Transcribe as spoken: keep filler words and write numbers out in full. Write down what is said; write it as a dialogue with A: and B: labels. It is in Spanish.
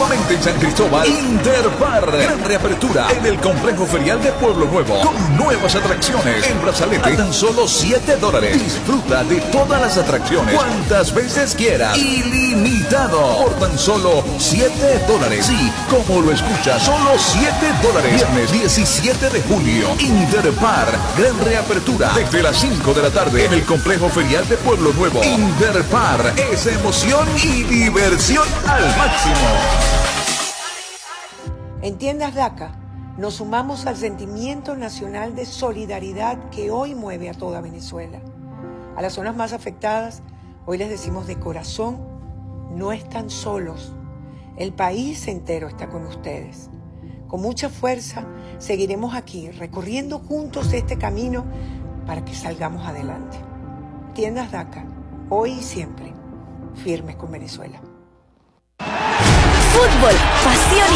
A: nuevamente en San Cristóbal. Interpar, gran reapertura en el complejo ferial de Pueblo Nuevo, con nuevas atracciones en Brazalete a tan solo siete dólares. Disfruta de todas las atracciones cuantas veces quieras, ilimitado, por tan solo siete dólares. Sí, como lo escuchas, solo siete dólares. Viernes diecisiete de julio, Interpar, gran reapertura desde las cinco de la tarde en el complejo ferial de Pueblo Nuevo. Interpar es emoción y diversión al máximo.
B: En Tiendas DACA nos sumamos al sentimiento nacional de solidaridad que hoy mueve a toda Venezuela. A las zonas más afectadas, hoy les decimos de corazón, no están solos. El país entero está con ustedes. Con mucha fuerza seguiremos aquí recorriendo juntos este camino para que salgamos adelante. Tiendas DACA, hoy y siempre, firmes con Venezuela.
C: Fútbol, pasión.